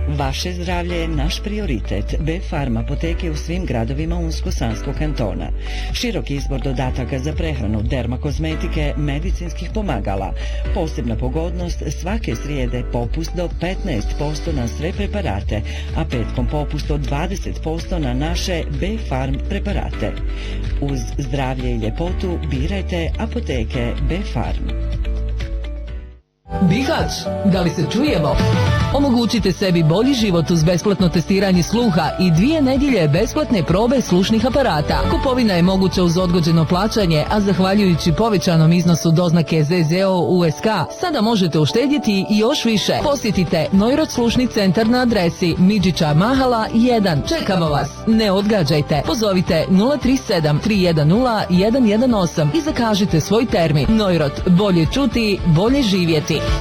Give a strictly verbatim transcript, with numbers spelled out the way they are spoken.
Vaše zdravlje je naš prioritet. B-Farm apoteke u svim gradovima Unsko-Sanskog kantona. Širok izbor dodataka za prehranu, dermakozmetike, medicinskih pomagala. Posebna pogodnost, svake srijede popust do petnaest posto na sve preparate, a petkom popust od dvadeset posto na naše B-Farm preparate. Uz zdravlje i ljepotu birajte apoteke B-Farm. Bihać, da li se čujemo? Omogućite sebi bolji život uz besplatno testiranje sluha i dvije nedjelje besplatne probe slušnih aparata. Kupovina je moguća uz odgođeno plaćanje, a zahvaljujući povećanom iznosu doznake Z Z O U S K, sada možete uštedjeti i još više. Posjetite Neurot slušni centar na adresi Midžića Mahala jedan. Čekamo vas. Ne odgađajte. Pozovite nula tri sedam tri jedan nula jedan jedan osam i zakažite svoj termin. Neurot, bolje čuti, bolje živjeti.